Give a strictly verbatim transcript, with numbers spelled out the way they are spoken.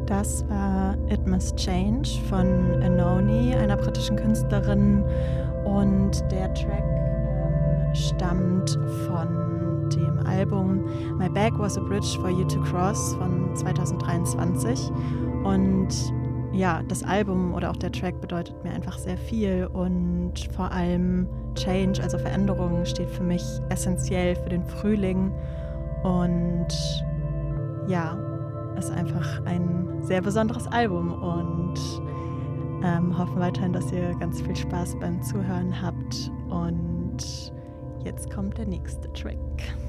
Das war It Must Change von Anoni, einer britischen Künstlerin. Und der Track ähm, stammt von dem Album My Bag Was a Bridge for You to Cross von zwanzig dreiundzwanzig. Und ja, das Album oder auch der Track bedeutet mir einfach sehr viel. Und vor allem Change, also Veränderung, steht für mich essentiell für den Frühling. Und ja, ist einfach ein sehr besonderes Album und ähm, hoffen weiterhin, dass ihr ganz viel Spaß beim Zuhören habt. Und jetzt kommt der nächste Track.